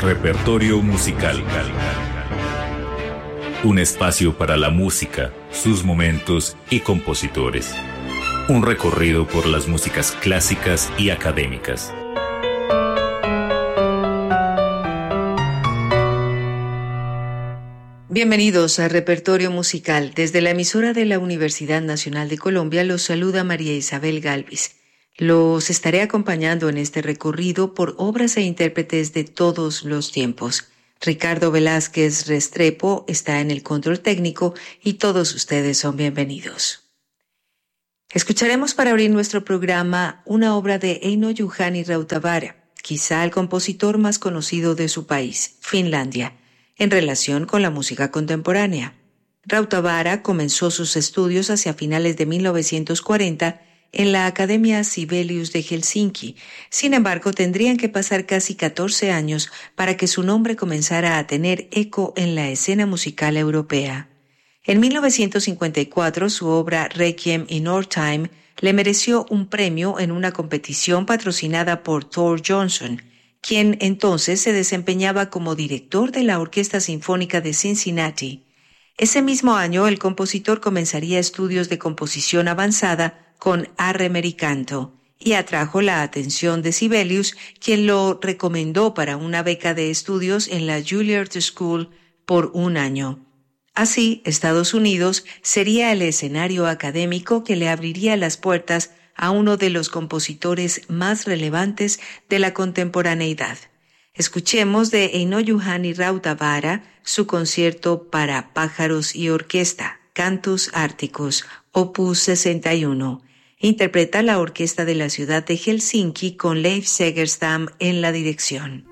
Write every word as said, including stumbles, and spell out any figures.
Repertorio musical. Un espacio para la música, sus momentos y compositores. Un recorrido por las músicas clásicas y académicas. Bienvenidos a Repertorio Musical. Desde la emisora de la Universidad Nacional de Colombia los saluda María Isabel Galvis. Los estaré acompañando en este recorrido por obras e intérpretes de todos los tiempos. Ricardo Velázquez Restrepo está en el control técnico y todos ustedes son bienvenidos. Escucharemos para abrir nuestro programa una obra de Eino Juhani Rautavaara, quizá el compositor más conocido de su país, Finlandia, en relación con la música contemporánea. Rautavaara comenzó sus estudios hacia finales de mil novecientos cuarenta en la Academia Sibelius de Helsinki. Sin embargo, tendrían que pasar casi catorce años para que su nombre comenzara a tener eco en la escena musical europea. En mil novecientos cincuenta y cuatro, su obra Requiem in Our Time le mereció un premio en una competición patrocinada por Thor Johnson, quien entonces se desempeñaba como director de la Orquesta Sinfónica de Cincinnati. Ese mismo año, el compositor comenzaría estudios de composición avanzada con Arremericanto y atrajo la atención de Sibelius, quien lo recomendó para una beca de estudios en la Juilliard School por un año. Así, Estados Unidos sería el escenario académico que le abriría las puertas a uno de los compositores más relevantes de la contemporaneidad. Escuchemos de Eino Juhani Rautavaara su concierto para pájaros y orquesta, Cantus Arcticus, opus sesenta y uno. Interpreta la orquesta de la ciudad de Helsinki con Leif Segerstam en la dirección.